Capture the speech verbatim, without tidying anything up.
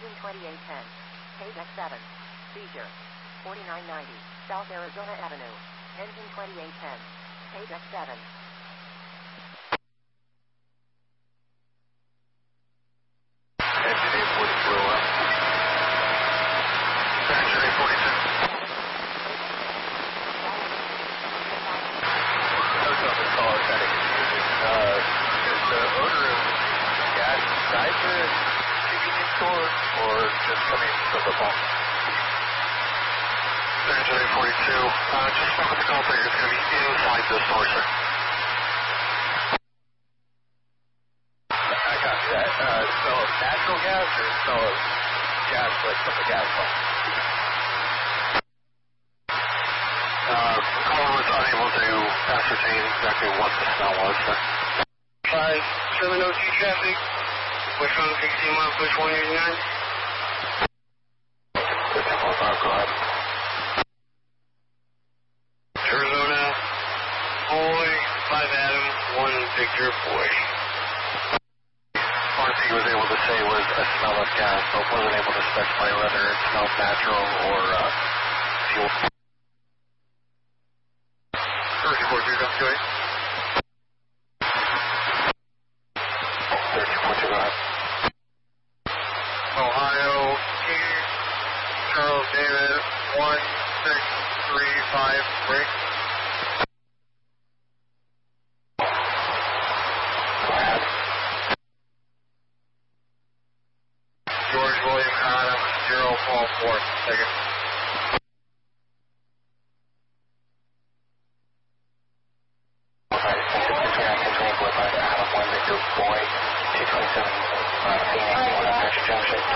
engine twenty-eight ten, Page X seven, seizure, forty-nine ninety, South Arizona Avenue, engine twenty-eight ten, Page X seven. Or just coming from the phone? Senator forty-two, uh, just spoke with the call operator. It's going to be inside the store, sir. I got that. Uh, smell of natural gas or smell of gas like from the gas pump? Uh, the caller was unable to ascertain exactly what the smell was, sir. five seven oh two traffic. Westbound sixteen mile push one eighty-nine. Go ahead. Arizona, boy, five Adam, one Victor, boy. Part he was able to say was a smell of gas, but wasn't able to specify whether it smelled natural or uh, fuel. thirty-four two, come to it. thirty-four two, go ahead. Ohio, Charles David, one six three five, break. Go ahead. George William Adams, zero Paul four, second. Alright, six six three nine, control boy five Adam, one Victor, boy, two twenty-seven, uh, Phoenix,